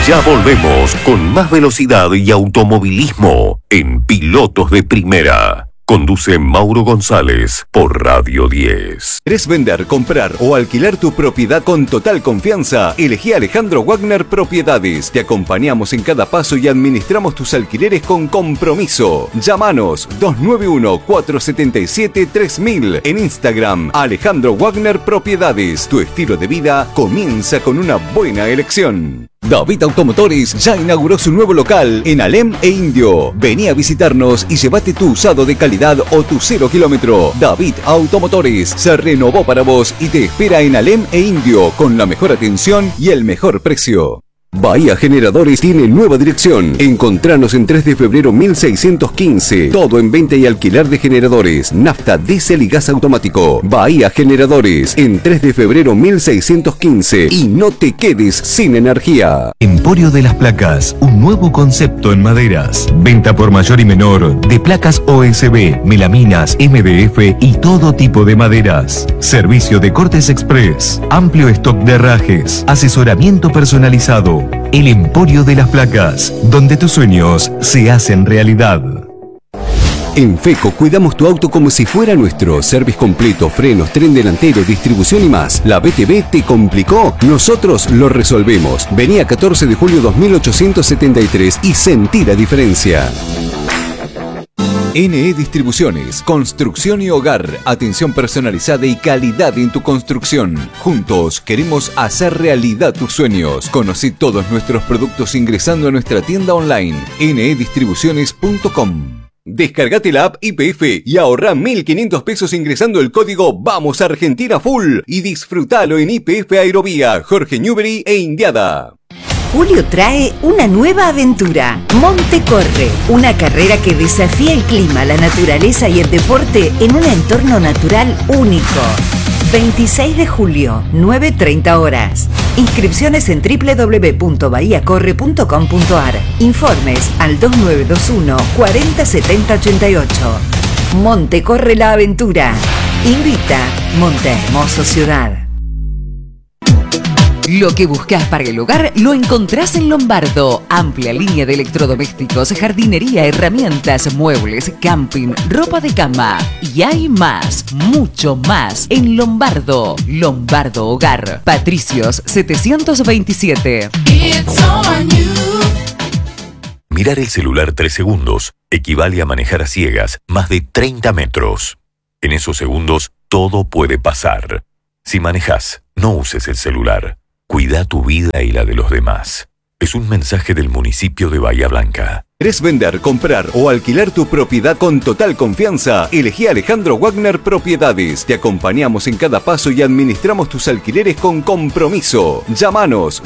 Ya volvemos con más velocidad y automovilismo en Pilotos de Primera. Conduce Mauro González por Radio 10. ¿Querés vender, comprar o alquilar tu propiedad con total confianza? Elegí Alejandro Wagner Propiedades. Te acompañamos en cada paso y administramos tus alquileres con compromiso. Llámanos 291-477-3000. En Instagram, Alejandro Wagner Propiedades. Tu estilo de vida comienza con una buena elección. David Automotores ya inauguró su nuevo local en Alem e Indio. Vení a visitarnos y llévate tu usado de calidad o tu 0 kilómetro. David Automotores se renovó para vos y te espera en Alem e Indio con la mejor atención y el mejor precio. Bahía Generadores tiene nueva dirección. Encontranos en 3 de febrero 1615. Todo en venta y alquiler de generadores, nafta, diésel y gas automático. Bahía Generadores en 3 de febrero 1615. Y no te quedes sin energía. Emporio de las Placas, un nuevo concepto en maderas. Venta por mayor y menor de placas OSB, melaminas, MDF y todo tipo de maderas. Servicio de cortes express, amplio stock de herrajes, asesoramiento personalizado. El Emporio de las Placas, donde tus sueños se hacen realidad. En FECO cuidamos tu auto como si fuera nuestro. Service completo, frenos, tren delantero, distribución y más. ¿La BTV te complicó? Nosotros lo resolvemos. Vení a 14 de julio 2873 y sentí la diferencia. NE Distribuciones, construcción y hogar, atención personalizada y calidad en tu construcción. Juntos queremos hacer realidad tus sueños. Conocí todos nuestros productos ingresando a nuestra tienda online, nedistribuciones.com. Descargate la app YPF y ahorrá 1.500 pesos ingresando el código Vamos Argentina Full y disfrutalo en YPF Aerovía, Jorge Newbery e Indiada. Julio trae una nueva aventura, Monte Corre, una carrera que desafía el clima, la naturaleza y el deporte en un entorno natural único. 26 de julio, 9:30 horas. Inscripciones en www.bahiacorre.com.ar. Informes al 2921 40 70 88. Monte Corre la aventura. Invita Monte Hermoso Ciudad. Lo que buscas para el hogar lo encontrás en Lombardo. Amplia línea de electrodomésticos, jardinería, herramientas, muebles, camping, ropa de cama. Y hay más, mucho más en Lombardo. Lombardo Hogar. Patricios 727. Mirar el celular 3 segundos equivale a manejar a ciegas más de 30 metros. En esos segundos todo puede pasar. Si manejas, no uses el celular. Cuida tu vida y la de los demás. Es un mensaje del municipio de Bahía Blanca. ¿Querés vender, comprar o alquilar tu propiedad con total confianza? Elegí Alejandro Wagner Propiedades. Te acompañamos en cada paso y administramos tus alquileres con compromiso. Llámanos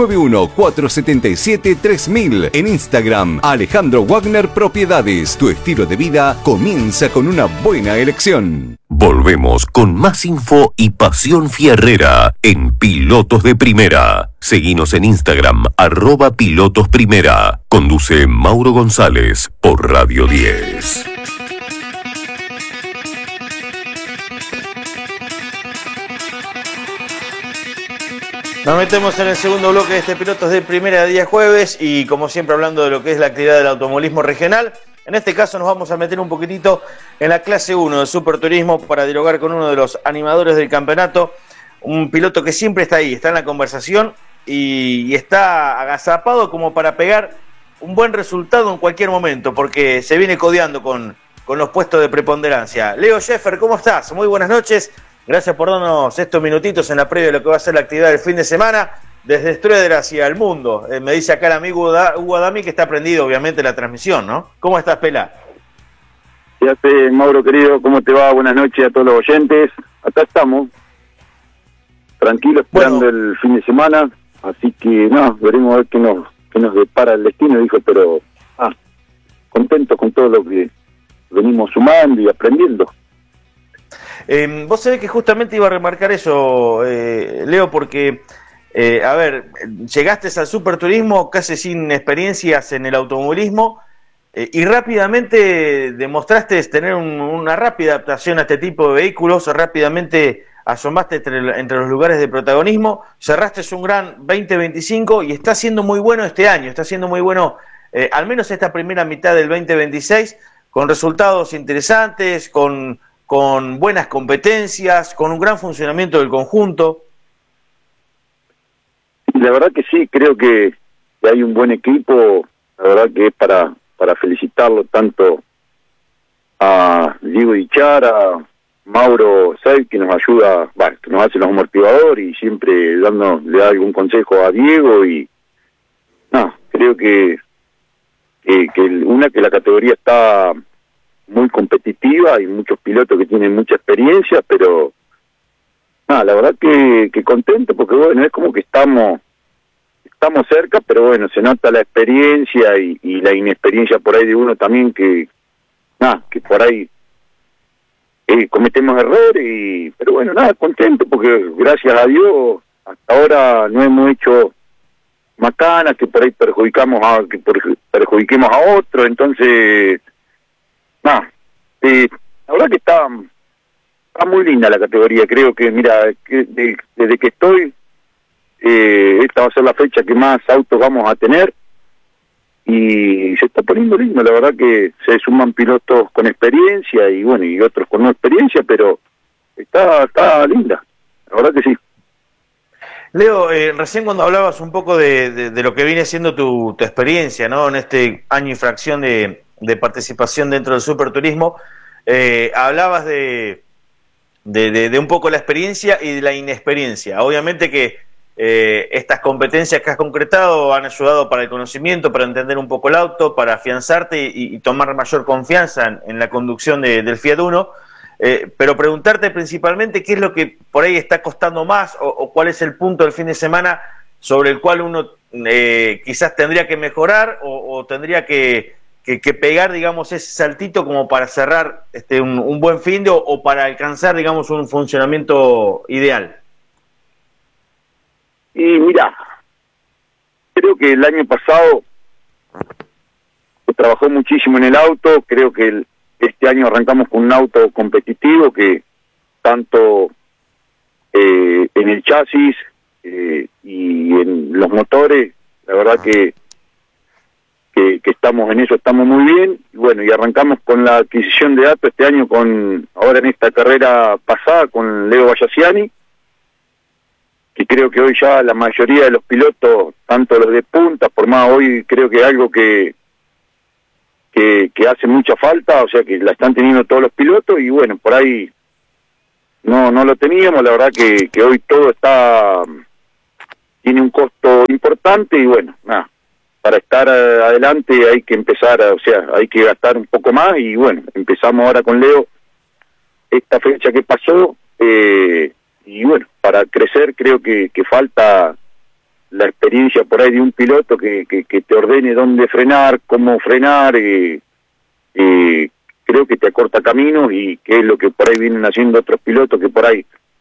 291-477-3000. En Instagram, Alejandro Wagner Propiedades. Tu estilo de vida comienza con una buena elección. Volvemos con más info y pasión fierrera en Pilotos de Primera. Seguinos en Instagram, @pilotosprimera. Conduce Mauro González por Radio 10. Nos metemos en el segundo bloque de este Pilotos de Primera de día jueves y como siempre hablando de lo que es la actividad del automovilismo regional. En este caso nos vamos a meter un poquitito en la clase 1 de Superturismo para dialogar con uno de los animadores del campeonato, un piloto que siempre está ahí, está en la conversación y está agazapado como para pegar un buen resultado en cualquier momento, porque se viene codeando con los puestos de preponderancia. Leo Scheffer, ¿cómo estás? Muy buenas noches, gracias por darnos estos minutitos en la previa de lo que va a ser la actividad del fin de semana. Desde Ströder hacia el mundo. Me dice acá el amigo Hugo Adami que está prendido, obviamente, la transmisión, ¿no? ¿Cómo estás, Pela? ¿Qué hace, Mauro, querido? ¿Cómo te va? Buenas noches a todos los oyentes. Acá estamos, tranquilos, esperando el fin de semana. Así que, veremos a ver qué nos depara el destino, dijo, pero contentos con todo lo que venimos sumando y aprendiendo. Vos sabés que justamente iba a remarcar eso, Leo, porque... llegaste al Superturismo casi sin experiencias en el automovilismo y rápidamente demostraste tener una rápida adaptación a este tipo de vehículos, rápidamente asomaste entre los lugares de protagonismo, cerraste un gran 2025 y está siendo muy bueno este año, está siendo muy bueno, al menos esta primera mitad del 2026, con resultados interesantes, con buenas competencias, con un gran funcionamiento del conjunto. La verdad que sí, creo que hay un buen equipo, la verdad que es para felicitarlo tanto a Diego Dichar, a Mauro Seid, que nos ayuda, que nos hace los amortiguadores y siempre le da algún consejo a Diego y creo que la categoría está muy competitiva, hay muchos pilotos que tienen mucha experiencia, pero la verdad que contento porque bueno, es como que estamos cerca, pero bueno, se nota la experiencia y la inexperiencia por ahí de uno también que por ahí cometemos errores, pero bueno, contento porque gracias a Dios hasta ahora no hemos hecho macanas que por ahí perjudiquemos a otro, entonces la verdad que está muy linda la categoría, creo que mira, desde que estoy esta va a ser la fecha que más autos vamos a tener y se está poniendo lindo, la verdad que se suman pilotos con experiencia y bueno, y otros con no experiencia, pero está linda, la verdad que sí. Leo, recién cuando hablabas un poco de lo que viene siendo tu experiencia, ¿no? En este año y fracción de participación dentro del superturismo, hablabas de un poco la experiencia y de la inexperiencia. Obviamente que estas competencias que has concretado han ayudado para el conocimiento, para entender un poco el auto, para afianzarte y tomar mayor confianza en la conducción del Fiat Uno, pero preguntarte principalmente qué es lo que por ahí está costando más o cuál es el punto del fin de semana sobre el cual uno quizás tendría que mejorar o tendría que pegar, digamos, ese saltito como para cerrar un buen fin de o para alcanzar, digamos, un funcionamiento ideal. Y mira, creo que el año pasado se trabajó muchísimo en el auto, creo que este año arrancamos con un auto competitivo que tanto en el chasis y en los motores, la verdad que estamos en eso, estamos muy bien, y bueno, y arrancamos con la adquisición de datos este año ahora en esta carrera pasada con Leo Bayaciani, que creo que hoy ya la mayoría de los pilotos, tanto los de punta, por más hoy creo que algo que hace mucha falta, o sea que la están teniendo todos los pilotos y bueno, por ahí no lo teníamos, la verdad que hoy todo tiene un costo importante y bueno, para estar adelante hay que empezar, hay que gastar un poco más y bueno, empezamos ahora con Leo esta fecha que pasó, y bueno, para crecer creo que falta la experiencia por ahí de un piloto que te ordene dónde frenar, cómo frenar, creo que te acorta caminos y que es lo que por ahí vienen haciendo otros pilotos que por ahí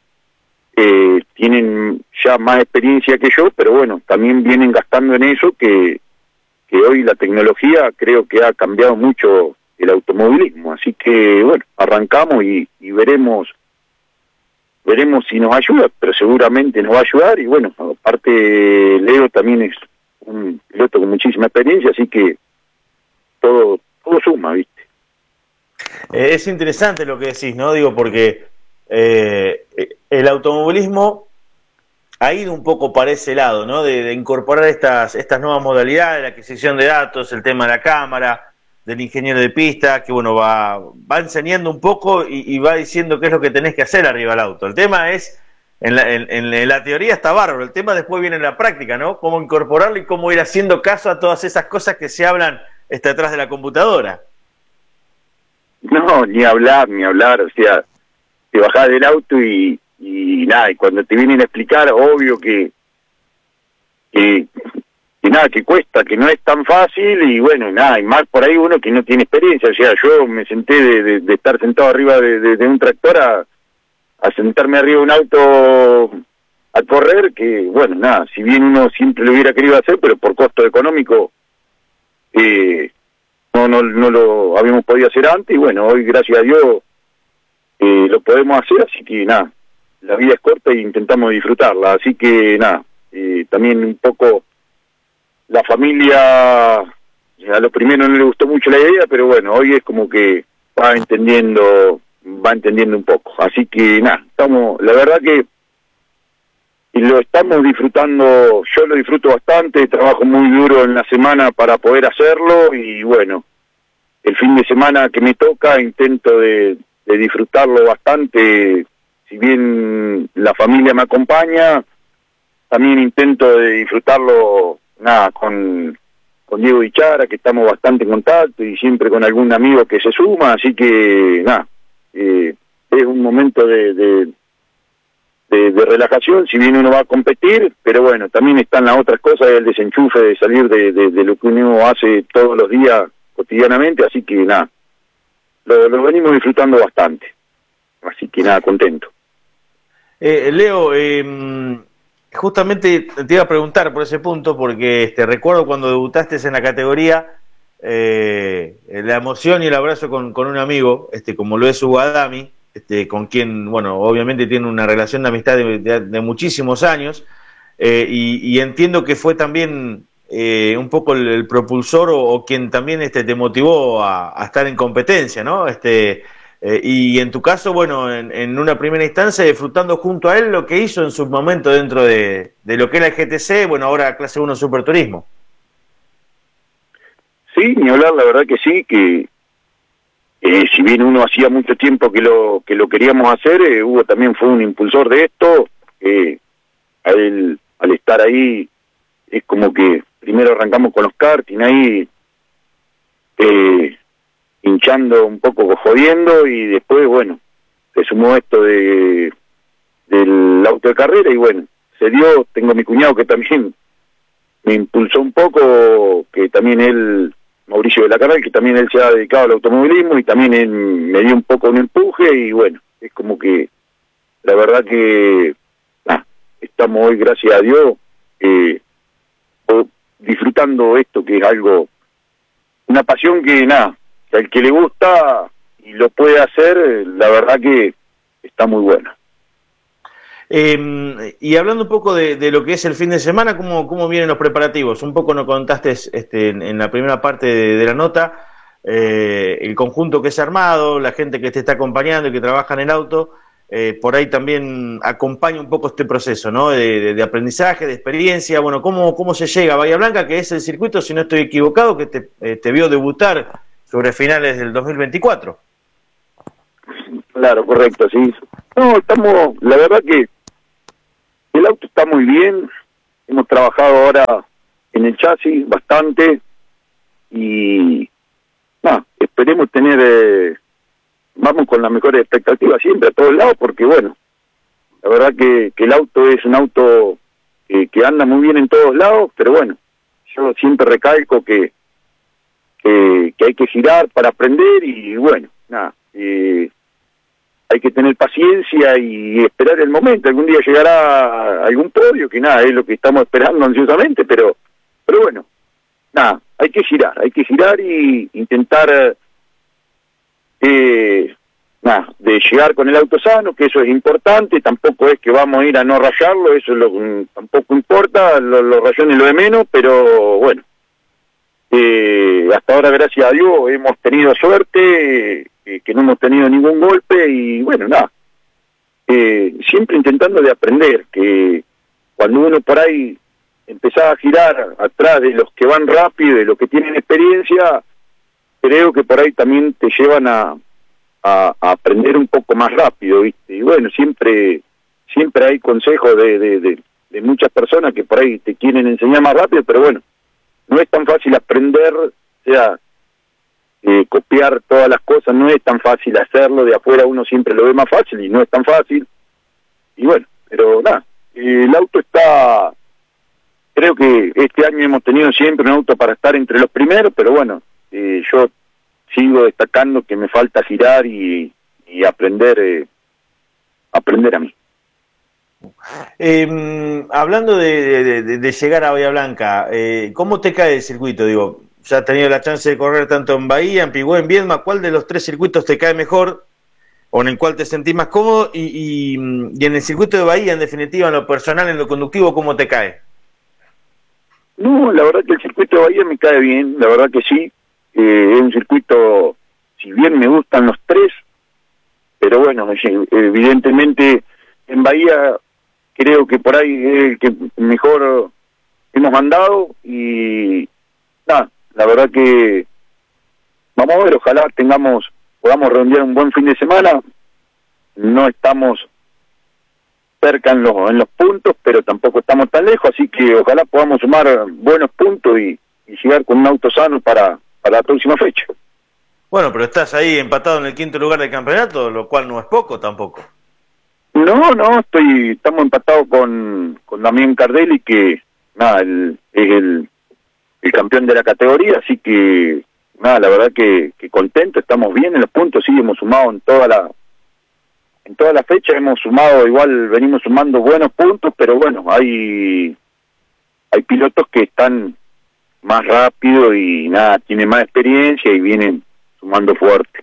tienen ya más experiencia que yo, pero bueno, también vienen gastando en eso que hoy la tecnología creo que ha cambiado mucho el automovilismo, así que bueno, arrancamos y veremos si nos ayuda, pero seguramente nos va a ayudar y bueno, aparte Leo también es un piloto con muchísima experiencia, así que todo suma, ¿viste? Es interesante lo que decís, ¿no? Digo, porque el automovilismo ha ido un poco para ese lado, ¿no? De incorporar estas nuevas modalidades, la adquisición de datos, el tema de la cámara, del ingeniero de pista, que bueno, va enseñando un poco y va diciendo qué es lo que tenés que hacer arriba del auto. El tema es, en la teoría está bárbaro, el tema después viene en la práctica, ¿no? Cómo incorporarlo y cómo ir haciendo caso a todas esas cosas que se hablan detrás de la computadora. No, ni hablar, o sea, te bajás del auto y nada, y cuando te vienen a explicar, obvio que nada, que cuesta, que no es tan fácil y bueno, nada, y más por ahí uno que no tiene experiencia, o sea, yo me senté de estar sentado arriba de un tractor a sentarme arriba de un auto a correr, que bueno, nada, si bien uno siempre lo hubiera querido hacer, pero por costo económico no lo habíamos podido hacer antes y bueno, hoy gracias a Dios lo podemos hacer, así que nada, la vida es corta e intentamos disfrutarla, así que nada, también un poco la familia, a lo primero no le gustó mucho la idea, pero bueno, hoy es como que va entendiendo un poco, así que nada, la verdad que lo estamos disfrutando, yo lo disfruto bastante, trabajo muy duro en la semana para poder hacerlo y bueno, el fin de semana que me toca intento de disfrutarlo bastante, si bien la familia me acompaña, también intento de disfrutarlo nada con Diego Ichara, que estamos bastante en contacto y siempre con algún amigo que se suma, así que nada, es un momento de relajación, si bien uno va a competir, pero bueno, también están las otras cosas, el desenchufe de salir de lo que uno hace todos los días cotidianamente, así que nada, lo venimos disfrutando bastante, así que nada, contento. Leo, justamente te iba a preguntar por ese punto, porque recuerdo cuando debutaste en la categoría, la emoción y el abrazo con un amigo, como lo es Hugo Adami, con quien, bueno, obviamente tiene una relación de amistad de muchísimos años, y entiendo que fue también un poco el propulsor o quien también te motivó a estar en competencia, ¿no? Y en tu caso, bueno, en una primera instancia disfrutando junto a él lo que hizo en su momento dentro de lo que era el GTC, bueno, ahora clase 1 Superturismo. Sí, ni hablar, la verdad que sí, que si bien uno hacía mucho tiempo que lo queríamos hacer, Hugo también fue un impulsor de esto, a él, al estar ahí, es como que primero arrancamos con los karting ahí, hinchando un poco, jodiendo, y después, bueno, se sumó esto del auto de carrera, y bueno, se dio. Tengo a mi cuñado que también me impulsó un poco, que también él, Mauricio de la Carrera, que también él se ha dedicado al automovilismo, y también él me dio un poco un empuje, y bueno, es como que, la verdad que, estamos hoy, gracias a Dios, disfrutando esto, que es algo, una pasión que al que le gusta y lo puede hacer, la verdad que está muy buena. Y hablando un poco de lo que es el fin de semana, ¿cómo vienen los preparativos? Un poco nos contaste en la primera parte de la nota, el conjunto que es armado, la gente que te está acompañando y que trabaja en el auto, por ahí también acompaña un poco este proceso, ¿no? De aprendizaje, de experiencia. Bueno, ¿cómo se llega a Bahía Blanca, que es el circuito, si no estoy equivocado, que te vio debutar sobre finales del 2024? Claro, correcto, sí. No, la verdad que el auto está muy bien, hemos trabajado ahora en el chasis bastante, y esperemos tener, vamos con las mejores expectativas siempre a todos lados, porque bueno, la verdad que el auto es un auto que anda muy bien en todos lados, pero bueno, yo siempre recalco que hay que girar para aprender, y bueno, hay que tener paciencia y esperar el momento. Algún día llegará algún podio, que es lo que estamos esperando ansiosamente, pero bueno, hay que girar y intentar de llegar con el auto sano, que eso es importante. Tampoco es que vamos a ir a no rayarlo, eso tampoco importa, los rayones lo de menos, pero bueno, hasta ahora, gracias a Dios, hemos tenido suerte, que no hemos tenido ningún golpe, y bueno, siempre intentando de aprender, que cuando uno por ahí empezaba a girar atrás de los que van rápido, de los que tienen experiencia, creo que por ahí también te llevan a aprender un poco más rápido, ¿viste? Y bueno, siempre hay consejos de muchas personas que por ahí te quieren enseñar más rápido, pero bueno, no es tan fácil aprender, o sea, copiar todas las cosas, no es tan fácil hacerlo. De afuera uno siempre lo ve más fácil y no es tan fácil, y bueno, pero el auto está, creo que este año hemos tenido siempre un auto para estar entre los primeros, pero bueno, yo sigo destacando que me falta girar y aprender a mí. Hablando de llegar a Bahía Blanca, ¿cómo te cae el circuito? Digo, ya has tenido la chance de correr tanto en Bahía, en Pigüé, en Viedma. ¿Cuál de los tres circuitos te cae mejor? o en el cual te sentís más cómodo, y en el circuito de Bahía, en definitiva, en lo personal, en lo conductivo, ¿cómo te cae? No, la verdad que el circuito de Bahía me cae bien, la verdad que sí. Es un circuito, si bien me gustan los tres, pero bueno, evidentemente en Bahía creo que por ahí es el que mejor hemos andado, y nada, la verdad que vamos a ver, ojalá podamos redondear un buen fin de semana. No estamos cerca en los puntos, pero tampoco estamos tan lejos, así que ojalá podamos sumar buenos puntos y llegar con un auto sano para la próxima fecha. Bueno, pero estás ahí empatado en el 5º lugar del campeonato, lo cual no es poco tampoco. No, estamos empatados con Damián Cardelli, que nada, es el campeón de la categoría, así que nada, la verdad que contento, estamos bien en los puntos, sí, hemos sumado en toda la fecha, hemos sumado, igual venimos sumando buenos puntos, pero bueno, hay pilotos que están más rápido y nada, tienen más experiencia y vienen sumando fuerte.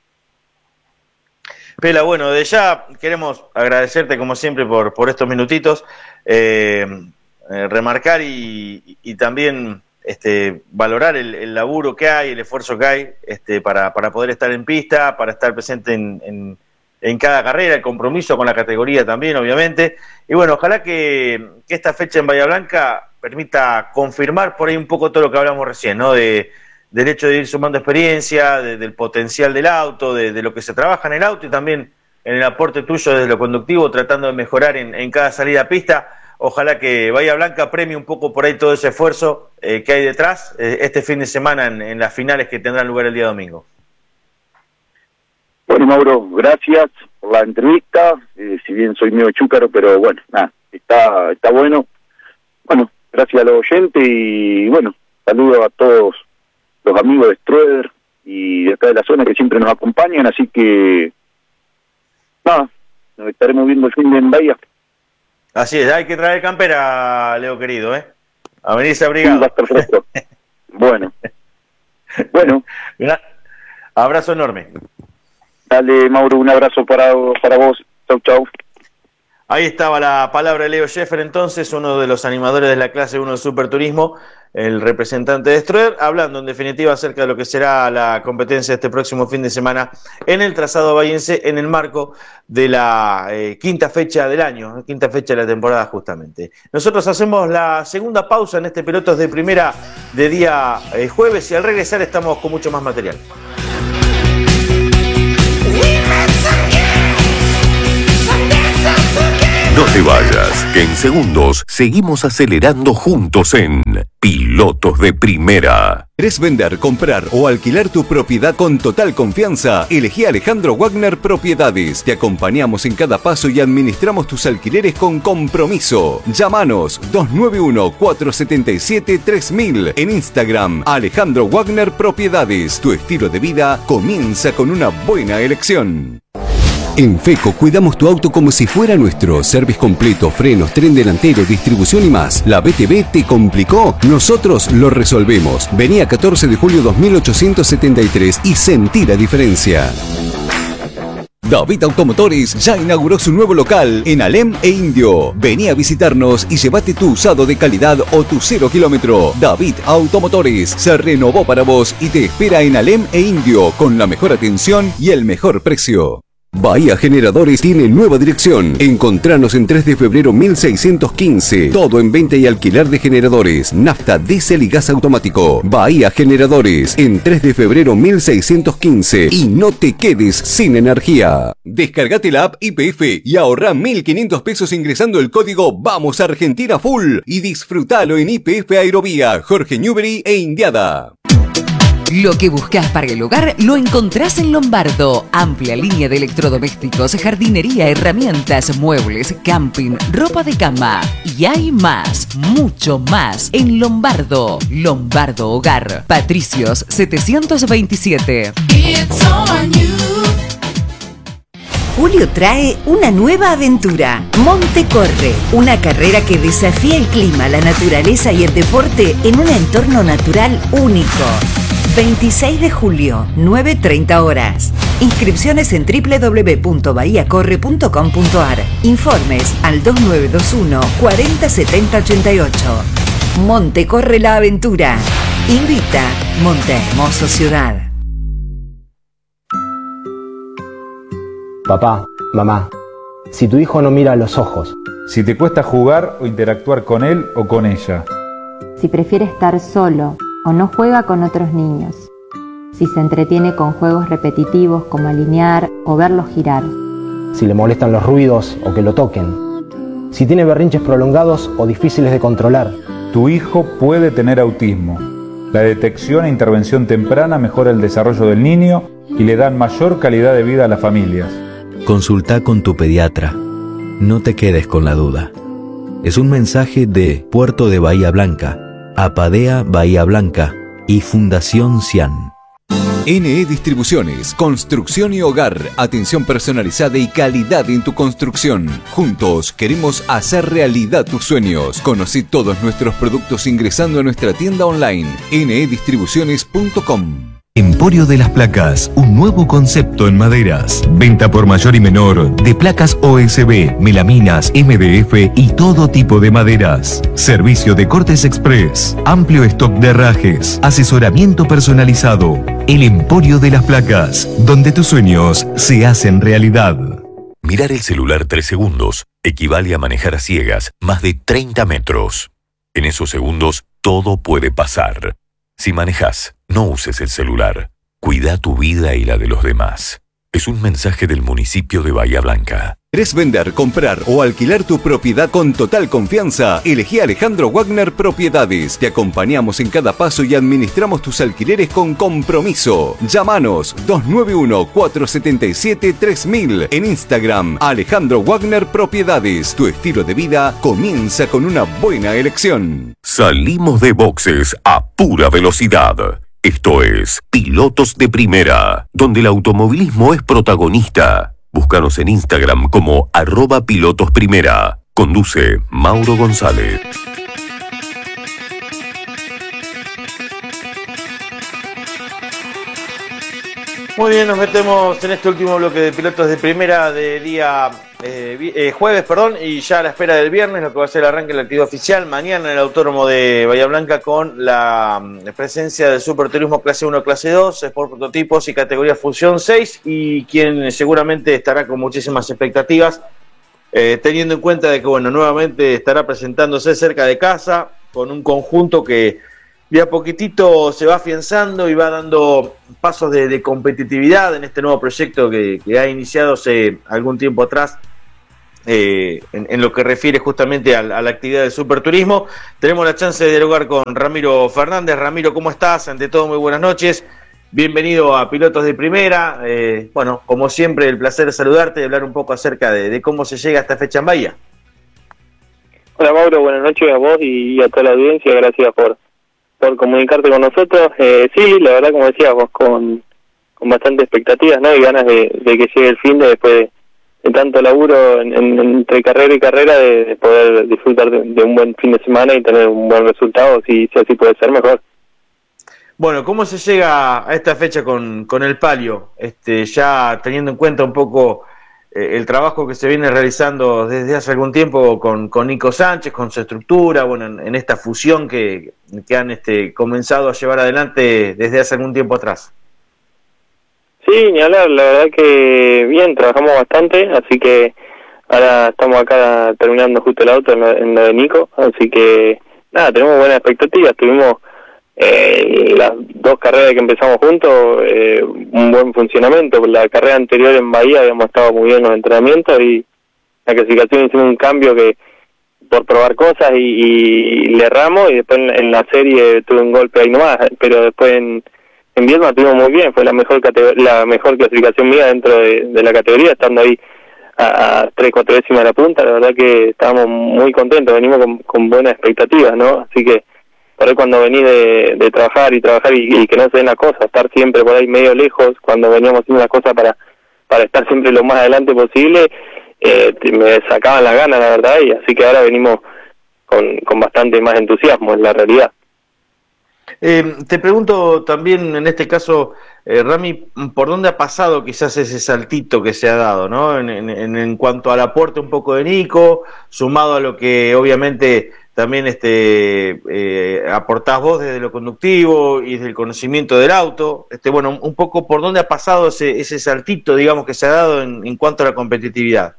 Pela, bueno, de ya queremos agradecerte como siempre por estos minutitos, remarcar y también valorar el laburo que hay, el esfuerzo que hay para poder estar en pista, para estar presente en cada carrera, el compromiso con la categoría también, obviamente. Y bueno, ojalá que esta fecha en Bahía Blanca permita confirmar por ahí un poco todo lo que hablamos recién, ¿no? Del hecho de ir sumando experiencia, del potencial del auto, de lo que se trabaja en el auto y también en el aporte tuyo desde lo conductivo, tratando de mejorar en cada salida a pista. Ojalá que Bahía Blanca premie un poco por ahí todo ese esfuerzo que hay detrás este fin de semana en las finales que tendrán lugar el día domingo. Bueno, Mauro, gracias por la entrevista, si bien soy medio chúcaro, pero bueno, nada, está bueno. Bueno, gracias a los oyentes y bueno, saludo a todos los amigos de Stroeder y de acá de la zona que siempre nos acompañan, así que nada, nos estaremos viendo el fin de en Bahía. Así es, hay que traer campera, Leo querido, a venirse abrigado. Sí, va a estar fresco. Bueno, abrazo enorme. Dale, Mauro, un abrazo para vos. Chau. Ahí estaba la palabra de Leo Scheffer, entonces, uno de los animadores de la clase 1 de Superturismo, el representante de Stroeder, hablando en definitiva acerca de lo que será la competencia este próximo fin de semana en el trazado bahiense, en el marco de la quinta fecha del año, quinta fecha de la temporada justamente. Nosotros hacemos la segunda pausa en este Pilotos de Primera de día jueves, y al regresar estamos con mucho más material. No te vayas, que en segundos seguimos acelerando juntos en Pilotos de Primera. ¿Querés vender, comprar o alquilar tu propiedad con total confianza? Elegí Alejandro Wagner Propiedades. Te acompañamos en cada paso y administramos tus alquileres con compromiso. Llámanos 291-477-3000. En Instagram, Alejandro Wagner Propiedades. Tu estilo de vida comienza con una buena elección. En FECO cuidamos tu auto como si fuera nuestro. Service completo, frenos, tren delantero, distribución y más. ¿La BTV te complicó? Nosotros lo resolvemos. Vení a 14 de julio 2873 y sentí la diferencia. David Automotores ya inauguró su nuevo local en Alem e Indio. Vení a visitarnos y llévate tu usado de calidad o tu 0 kilómetro. David Automotores se renovó para vos y te espera en Alem e Indio con la mejor atención y el mejor precio. Bahía Generadores tiene nueva dirección. Encontranos en 3 de febrero 1615. Todo en venta y alquiler de generadores, nafta, diésel y gas automático. Bahía Generadores en 3 de febrero 1615. Y no te quedes sin energía. Descargate la app YPF y ahorrá 1.500 pesos ingresando el código Vamos Argentina Full y disfrutalo en YPF Aerovía, Jorge Newbery e Indiada. Lo que buscas para el hogar lo encontrás en Lombardo. Amplia línea de electrodomésticos, jardinería, herramientas, muebles, camping, ropa de cama. Y hay más, mucho más en Lombardo. Lombardo Hogar. Patricios 727. Julio trae una nueva aventura, Montecorre, una carrera que desafía el clima, la naturaleza y el deporte en un entorno natural único. 26 de julio, 9:30 horas. Inscripciones en www.bahiacorre.com.ar. Informes al 2921 40 70 88. Monte Corre la Aventura. Invita Monte Hermoso Ciudad. Papá, mamá, si tu hijo no mira a los ojos, si te cuesta jugar o interactuar con él o con ella, si prefiere estar solo o no juega con otros niños, si se entretiene con juegos repetitivos como alinear o verlos girar, si le molestan los ruidos o que lo toquen, si tiene berrinches prolongados o difíciles de controlar. Tu hijo puede tener autismo. La detección e intervención temprana mejora el desarrollo del niño y le dan mayor calidad de vida a las familias. Consulta con tu pediatra. No te quedes con la duda. Es un mensaje de Puerto de Bahía Blanca, Apadea Bahía Blanca y Fundación Cian. NE Distribuciones, construcción y hogar, atención personalizada y calidad en tu construcción. Juntos queremos hacer realidad tus sueños. Conoce todos nuestros productos ingresando a nuestra tienda online, nedistribuciones.com. Emporio de las Placas, un nuevo concepto en maderas. Venta por mayor y menor de placas OSB, melaminas, MDF y todo tipo de maderas. Servicio de cortes express, amplio stock de herrajes, asesoramiento personalizado. El Emporio de las Placas, donde tus sueños se hacen realidad. Mirar el celular 3 segundos equivale a manejar a ciegas más de 30 metros. En esos segundos todo puede pasar. Si manejas, no uses el celular. Cuida tu vida y la de los demás. Es un mensaje del municipio de Bahía Blanca. ¿Querés vender, comprar o alquilar tu propiedad con total confianza? Elegí Alejandro Wagner Propiedades. Te acompañamos en cada paso y administramos tus alquileres con compromiso. Llámanos 291-477-3000. En Instagram, Alejandro Wagner Propiedades. Tu estilo de vida comienza con una buena elección. Salimos de boxes a pura velocidad. Esto es Pilotos de Primera, donde el automovilismo es protagonista. Búscanos en Instagram como @pilotosprimera. Conduce Mauro González. Muy bien, nos metemos en este último bloque de Pilotos de Primera de día jueves, y ya a la espera del viernes, lo que va a ser el arranque de la actividad oficial. Mañana en el Autódromo de Bahía Blanca con la presencia del Superturismo Clase 1, Clase 2, Sport Prototipos y categoría Fusión 6, y quien seguramente estará con muchísimas expectativas, teniendo en cuenta de que, nuevamente estará presentándose cerca de casa, con un conjunto que de a poquitito se va afianzando y va dando pasos de competitividad en este nuevo proyecto que ha iniciado hace algún tiempo atrás, en lo que refiere justamente a la actividad del superturismo. Tenemos la chance de dialogar con Ramiro Fernández. Ramiro, ¿cómo estás? Ante todo, muy buenas noches. Bienvenido a Pilotos de Primera. Como siempre, el placer de saludarte y hablar un poco acerca de cómo se llega a esta fecha en Bahía. Hola, Mauro, buenas noches a vos y a toda la audiencia. Gracias por comunicarte con nosotros. Sí, la verdad, como decías vos, con bastante expectativas, ¿no? Y ganas de que llegue el fin después de tanto laburo entre carrera y carrera, de poder disfrutar de un buen fin de semana y tener un buen resultado, si así puede ser, mejor. Bueno, ¿cómo se llega a esta fecha con el palio? Ya teniendo en cuenta un poco el trabajo que se viene realizando desde hace algún tiempo con Nico Sánchez, con su estructura, en esta fusión que han comenzado a llevar adelante desde hace algún tiempo atrás. Sí, ni hablar, la verdad que bien, trabajamos bastante, así que ahora estamos acá terminando justo el auto en lo de Nico, así que nada, tenemos buenas expectativas. Tuvimos las 2 carreras que empezamos juntos, un buen funcionamiento. La carrera anterior en Bahía habíamos estado muy bien en los entrenamientos, y la clasificación hicimos un cambio que por probar cosas y le erramos, y después en la serie tuve un golpe ahí nomás, pero después en Viedma estuvimos muy bien. Fue la mejor clasificación mía dentro de la categoría, estando ahí a 3-4 décimas de la punta. La verdad que estábamos muy contentos, venimos con buenas expectativas, ¿no? Así que por ahí, cuando venís de trabajar y que no se den las cosas, estar siempre por ahí medio lejos, cuando veníamos haciendo las cosas para estar siempre lo más adelante posible, me sacaban las ganas, la verdad, y así que ahora venimos con bastante más entusiasmo, en la realidad. Te pregunto también en este caso, Rami, ¿por dónde ha pasado quizás ese saltito que se ha dado, ¿no? En cuanto al aporte un poco de Nico, sumado a lo que obviamente también aportás vos desde lo conductivo y desde el conocimiento del auto, bueno, un poco por dónde ha pasado ese saltito, digamos, que se ha dado en cuanto a la competitividad.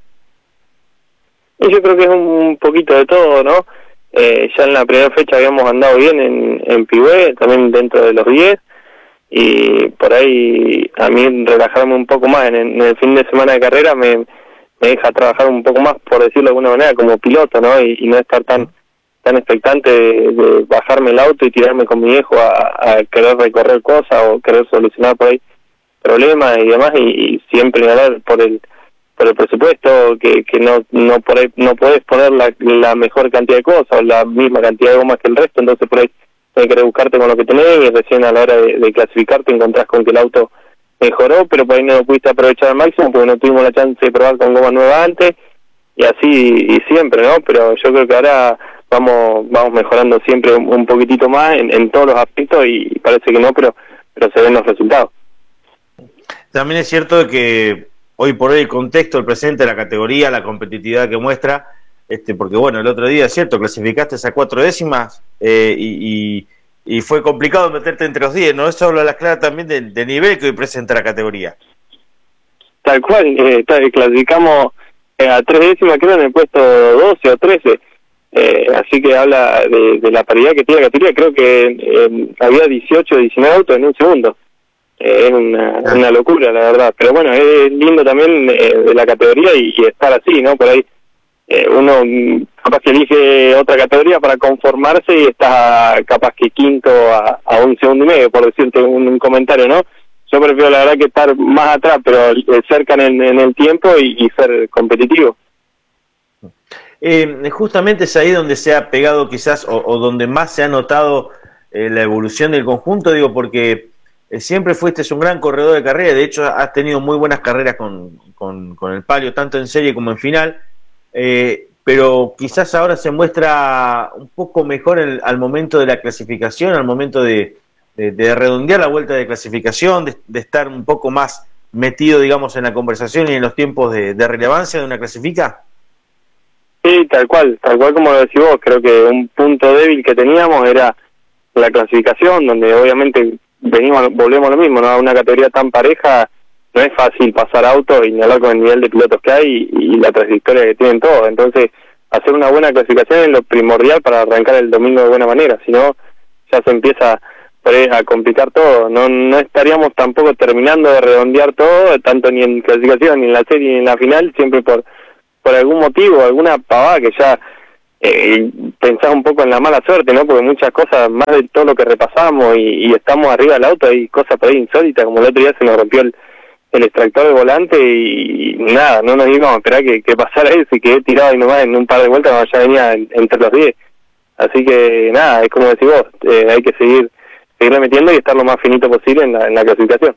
Y yo creo que es un poquito de todo, ¿no? Ya en la primera fecha habíamos andado bien en Pigüé, también dentro de los 10, y por ahí a mí relajarme un poco más en el fin de semana de carrera me deja trabajar un poco más, por decirlo de alguna manera, como piloto, ¿no? Y no estar tan expectante de bajarme el auto y tirarme con mi viejo a querer recorrer cosas o querer solucionar por ahí problemas y demás, y siempre ganar por el presupuesto, que no por ahí no podés poner la mejor cantidad de cosas o la misma cantidad de gomas que el resto, entonces por ahí tenés que rebuscarte con lo que tenés, y recién a la hora de clasificar te encontrás con que el auto mejoró, pero por ahí no lo pudiste aprovechar al máximo porque no tuvimos la chance de probar con goma nueva antes, y así y siempre, ¿no? Pero yo creo que ahora vamos mejorando siempre un poquitito más en todos los aspectos, y parece que no, pero se ven los resultados. También es cierto que hoy por hoy el contexto, el presente de la categoría, la competitividad que muestra, porque bueno, el otro día, es cierto, clasificaste a 4 décimas y fue complicado meterte entre los 10, ¿no? Eso habla a la clara también del nivel que hoy presenta la categoría. Tal cual, clasificamos a 3 décimas, creo, en el puesto 12 o 13, así que habla de la paridad que tiene la categoría. Creo que había 18 o 19 autos en un segundo. Es una locura, la verdad, pero bueno, es lindo también de la categoría y estar así, ¿no? Por ahí uno capaz que elige otra categoría para conformarse y está capaz que quinto a un segundo y medio, por decirte un comentario, ¿no? Yo prefiero la verdad que estar más atrás, pero cerca en el tiempo y ser competitivo. Justamente es ahí donde se ha pegado quizás o donde más se ha notado la evolución del conjunto, digo, porque siempre fuiste un gran corredor de carrera, de hecho has tenido muy buenas carreras con el Palio, tanto en serie como en final, pero quizás ahora se muestra un poco mejor al momento de la clasificación, al momento de redondear la vuelta de clasificación, de estar un poco más metido, digamos, en la conversación y en los tiempos de relevancia de una clasifica. Sí, tal cual como lo decís vos, creo que un punto débil que teníamos era la clasificación, donde obviamente volvemos a lo mismo, ¿no? A una categoría tan pareja no es fácil pasar autos y ni hablar con el nivel de pilotos que hay y la trayectoria que tienen todos. Entonces, hacer una buena clasificación es lo primordial para arrancar el domingo de buena manera, si no, ya se empieza a complicar todo. No estaríamos tampoco terminando de redondear todo, tanto ni en clasificación, ni en la serie, ni en la final, siempre por algún motivo, alguna pavada que ya pensás un poco en la mala suerte, ¿no? Porque muchas cosas, más de todo lo que repasamos y estamos arriba del auto, hay cosas por ahí insólitas, como el otro día se nos rompió el extractor del volante y nada, no nos íbamos a esperar que pasara eso y quedé tirado ahí nomás en un par de vueltas cuando ya venía entre los 10. Así que nada, es como decís vos, hay que seguirle metiendo y estar lo más finito posible en la clasificación.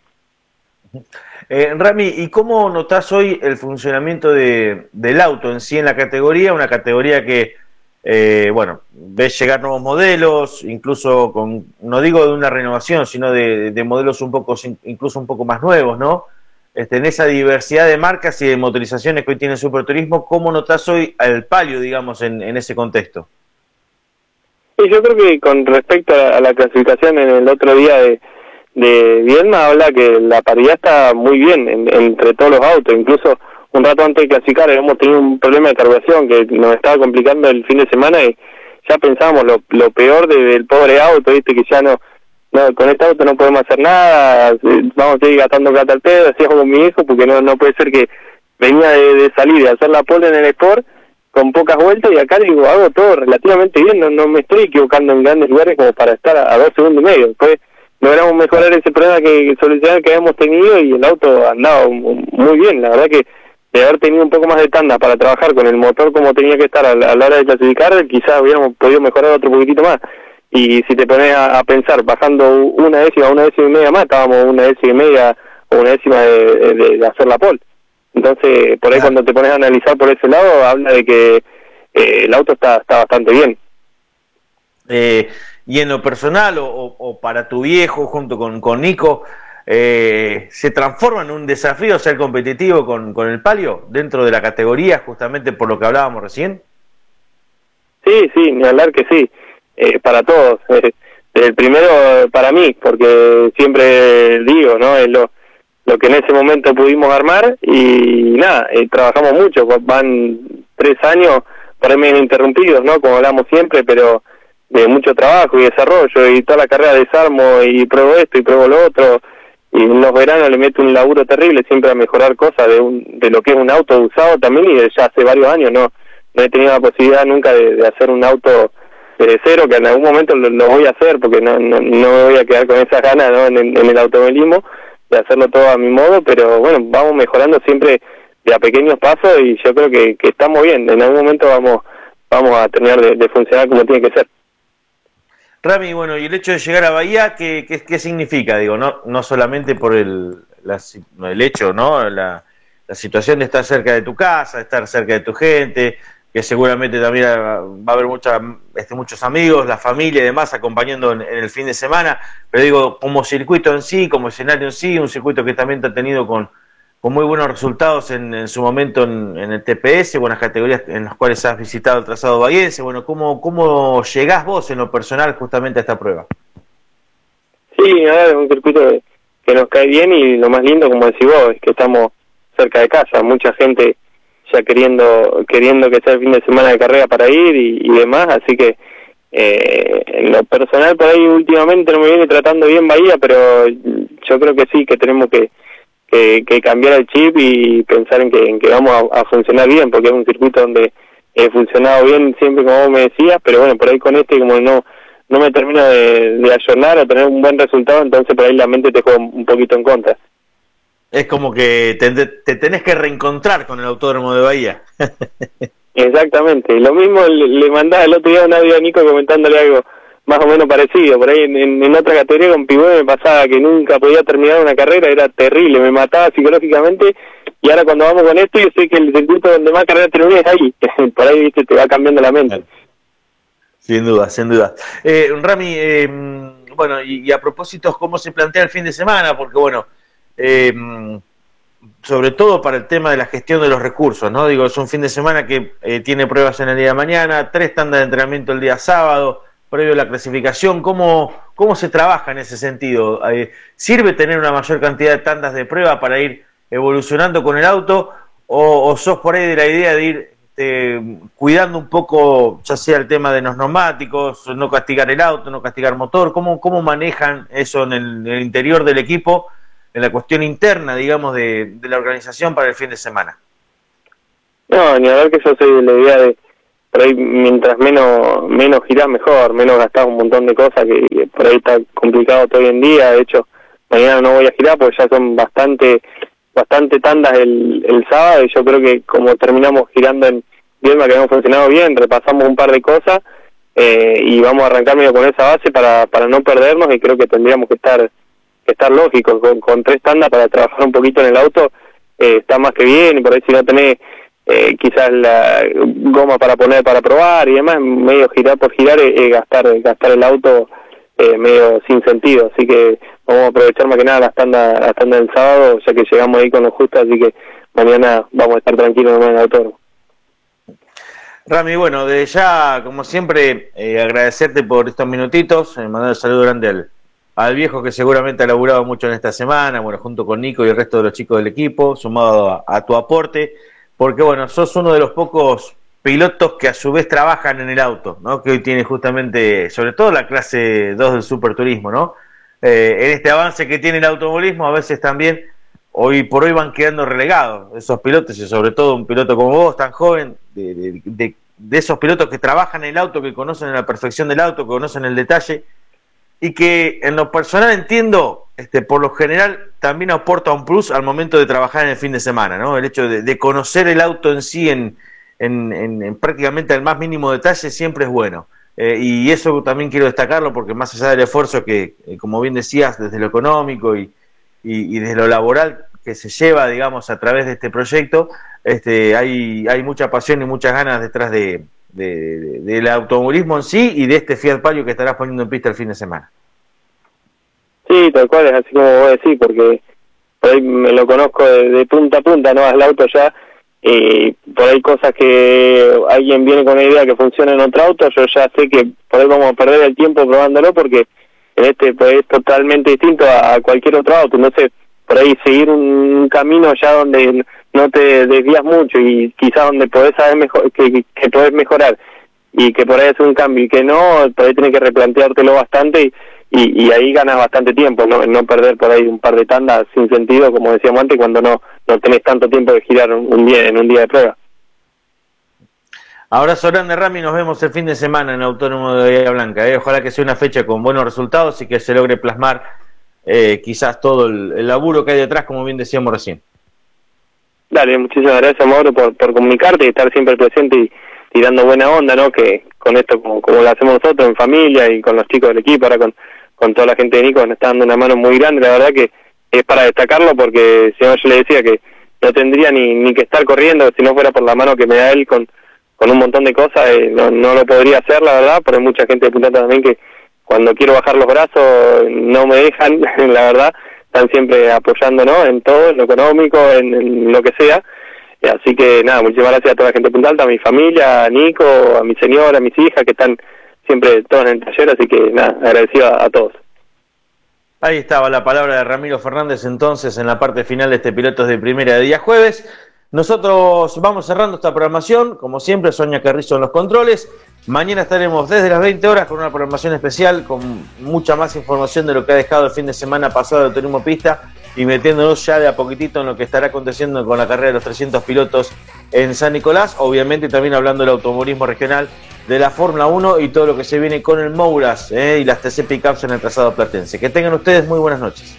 Rami, ¿y cómo notás hoy el funcionamiento del auto en sí en la categoría? Una categoría que, bueno, ves llegar nuevos modelos, incluso no digo de una renovación, sino de modelos incluso un poco más nuevos, ¿no? En esa diversidad de marcas y de motorizaciones que hoy tiene el Superturismo, ¿cómo notás hoy al Palio, digamos, en ese contexto? Sí, yo creo que con respecto a la clasificación en el otro día de Viedma, habla que la paridad está muy bien entre todos los autos. Incluso un rato antes de clasificar hemos tenido un problema de carburación que nos estaba complicando el fin de semana y ya pensábamos lo peor del pobre auto, viste, que ya no con este auto no podemos hacer nada, vamos a seguir gastando plata al pedo, decía con mi hijo, porque no puede ser que venía de salir de hacer la pole en el Sport con pocas vueltas y acá digo, hago todo relativamente bien, no me estoy equivocando en grandes lugares como para estar a 2 segundos y medio. Después logramos mejorar ese problema que solucionar que habíamos tenido y el auto andaba muy bien. La verdad que de haber tenido un poco más de tanda para trabajar con el motor como tenía que estar a la hora de clasificar, quizás hubiéramos podido mejorar otro poquitito más. Y si te pones a pensar, bajando una décima y media más, estábamos una décima y media o una décima de hacer la pole. Entonces, por ahí cuando te pones a analizar por ese lado, habla de que el auto está bastante bien. Y en lo personal, o para tu viejo, junto con Nico, ¿se transforma en un desafío ser competitivo con el palio dentro de la categoría, justamente por lo que hablábamos recién? Sí, ni hablar que sí, para todos. El primero para mí, porque siempre digo, ¿no? Es lo que en ese momento pudimos armar y nada, trabajamos mucho, van 3 años, por ahí medio interrumpidos, ¿no? Como hablamos siempre, pero de mucho trabajo y desarrollo, y toda la carrera desarmo y pruebo esto y pruebo lo otro, y en los veranos le meto un laburo terrible siempre a mejorar cosas de lo que es un auto usado también, y ya hace varios años no he tenido la posibilidad nunca de hacer un auto de cero, que en algún momento lo voy a hacer, porque no me voy a quedar con esas ganas, ¿no? en el automovilismo, de hacerlo todo a mi modo, pero bueno, vamos mejorando siempre de a pequeños pasos, y yo creo que estamos bien. En algún momento vamos a terminar de funcionar como tiene que ser. Rami, bueno, y el hecho de llegar a Bahía, ¿qué significa? Digo, no solamente por el hecho, ¿no? La situación de estar cerca de tu casa, de estar cerca de tu gente, que seguramente también va a haber muchos amigos, la familia y demás acompañando en el fin de semana, pero digo, como circuito en sí, como escenario en sí, un circuito que también te ha tenido con muy buenos resultados en su momento en el TPS, buenas categorías en las cuales has visitado el trazado bahiense. Bueno, ¿cómo llegás vos en lo personal justamente a esta prueba? Sí, es un circuito que nos cae bien, y lo más lindo, como decís vos, es que estamos cerca de casa, mucha gente ya queriendo que sea el fin de semana de carrera para ir y demás, así que en lo personal por ahí últimamente no me viene tratando bien Bahía, pero yo creo que sí, que tenemos que cambiar el chip y pensar en que vamos a funcionar bien, porque es un circuito donde he funcionado bien siempre, como vos me decías, pero bueno, por ahí con como no me termino de ayornar o tener un buen resultado, entonces por ahí la mente te juega un poquito en contra. Es como que te tenés que reencontrar con el Autódromo de Bahía. Exactamente, lo mismo le mandaba el otro día un audio a Nico comentándole algo más o menos parecido. Por ahí en otra categoría con Pigüé me pasaba que nunca podía terminar una carrera, era terrible, me mataba psicológicamente, y ahora cuando vamos con esto yo sé que el circuito donde más carrera termina es ahí. Por ahí, viste, te va cambiando la mente. Sin duda. Rami, bueno, y a propósito, ¿cómo se plantea el fin de semana? Porque bueno, sobre todo para el tema de la gestión de los recursos, ¿no? Digo, es un fin de semana que tiene pruebas en el día de mañana, 3 tandas de entrenamiento el día sábado, previo a la clasificación. ¿Cómo se trabaja en ese sentido? ¿Sirve tener una mayor cantidad de tandas de prueba para ir evolucionando con el auto, o sos por ahí de la idea de ir cuidando un poco, ya sea el tema de los neumáticos, no castigar el auto, no castigar motor? ¿Cómo manejan eso en el interior del equipo, en la cuestión interna, digamos, de la organización para el fin de semana? No, ni hablar, que yo soy de la idea de por ahí mientras menos girás mejor, menos gastás un montón de cosas que por ahí está complicado todo hoy en día. De hecho, mañana no voy a girar porque ya son bastante tandas el sábado, y yo creo que como terminamos girando en Viedma, que hemos funcionado bien, repasamos un par de cosas y vamos a arrancar medio con esa base para no perdernos, y creo que tendríamos que estar lógicos con 3 tandas para trabajar un poquito en el auto. Está más que bien, y por ahí si no tenés quizás la goma para poner para probar y demás, medio girar por girar, gastar el auto medio sin sentido. Así que vamos a aprovechar más que nada la tanda del sábado, ya que llegamos ahí con lo justo, así que mañana vamos a estar tranquilos en el autódromo. Rami, bueno, desde ya, como siempre, agradecerte por estos minutitos, mandar un saludo grande al viejo, que seguramente ha laburado mucho en esta semana, bueno, junto con Nico y el resto de los chicos del equipo, sumado a tu aporte, porque bueno, sos uno de los pocos pilotos que a su vez trabajan en el auto, ¿no? Que hoy tiene justamente, sobre todo la clase 2 del superturismo, ¿no? En este avance que tiene el automovilismo, a veces también, hoy por hoy van quedando relegados esos pilotos, y sobre todo un piloto como vos, tan joven, de esos pilotos que trabajan en el auto, que conocen la perfección del auto, que conocen el detalle, y que en lo personal entiendo, por lo general también aporta un plus al momento de trabajar en el fin de semana, ¿no? El hecho de conocer el auto en sí en prácticamente el más mínimo detalle siempre es bueno, y eso también quiero destacarlo, porque más allá del esfuerzo que, como bien decías, desde lo económico y desde lo laboral que se lleva, digamos, a través de este proyecto, hay mucha pasión y muchas ganas detrás de del automovilismo en sí y de este Fiat Palio que estarás poniendo en pista el fin de semana. Sí, tal cual, es así como vos decís, porque por ahí me lo conozco de punta a punta, ¿no? Al auto ya, y por ahí cosas que alguien viene con una idea que funciona en otro auto, yo ya sé que por ahí vamos a perder el tiempo probándolo porque en este pues, es totalmente distinto a cualquier otro auto. Entonces, por ahí seguir un camino ya donde no te desvías mucho y quizás donde podés saber mejor, que podés mejorar y que por ahí hacer un cambio y que no, por ahí tenés que replanteártelo bastante y ahí ganas bastante tiempo, no perder por ahí un par de tandas sin sentido, como decíamos antes, cuando no tenés tanto tiempo de girar en un día de prueba. Abrazo grande, Rami, nos vemos el fin de semana en Autónomo de Bahía Blanca. Ojalá que sea una fecha con buenos resultados y que se logre plasmar quizás todo el laburo que hay detrás, como bien decíamos recién. Dale, muchísimas gracias, Mauro, por comunicarte y estar siempre presente y dando buena onda, ¿no? Que con esto, como lo hacemos nosotros en familia y con los chicos del equipo, ahora con toda la gente de Nico, nos está dando una mano muy grande. La verdad que es para destacarlo porque si no, yo le decía que no tendría ni que estar corriendo si no fuera por la mano que me da él con un montón de cosas, no lo podría hacer, la verdad, pero hay mucha gente de Punta también que cuando quiero bajar los brazos no me dejan, la verdad, están siempre apoyando, ¿no? En todo, en lo económico, en lo que sea. Así que nada, muchísimas gracias a toda la gente de Punta Alta, a mi familia, a Nico, a mi señora, a mis hijas, que están siempre todos en el taller, así que nada, agradecido a todos. Ahí estaba la palabra de Ramiro Fernández entonces en la parte final de este Pilotos de Primera de día jueves. Nosotros vamos cerrando esta programación, como siempre, Sonia Carrizo en los controles. Mañana estaremos desde las 20 horas con una programación especial, con mucha más información de lo que ha dejado el fin de semana pasado de Turismo Pista y metiéndonos ya de a poquitito en lo que estará aconteciendo con la carrera de los 300 pilotos en San Nicolás. Obviamente también hablando del automovilismo regional, de la Fórmula 1 y todo lo que se viene con el Mouras y las TC Pickups en el trazado platense. Que tengan ustedes muy buenas noches.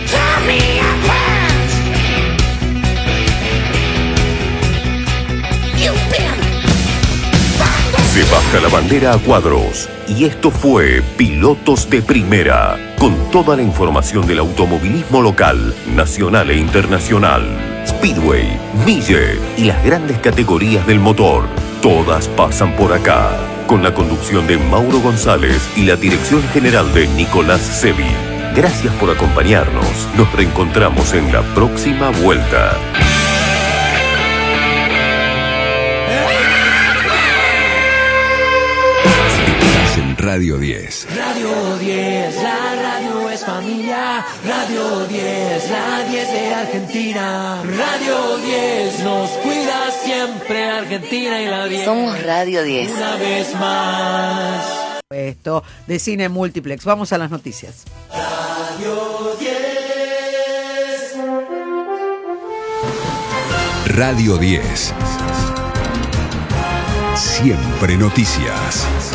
Se baja la bandera a cuadros y esto fue Pilotos de Primera, con toda la información del automovilismo local, nacional e internacional. Speedway, Millet y las grandes categorías del motor, todas pasan por acá, con la conducción de Mauro González y la dirección general de Nicolás Sevi. Gracias por acompañarnos, nos reencontramos en la próxima vuelta. Radio 10. Radio 10, la radio es familia. Radio 10, la 10 de Argentina. Radio 10, nos cuida siempre Argentina y la 10. Somos Radio 10. Una vez más. Esto de Cine Multiplex. Vamos a las noticias. Radio 10. Radio 10. Siempre noticias.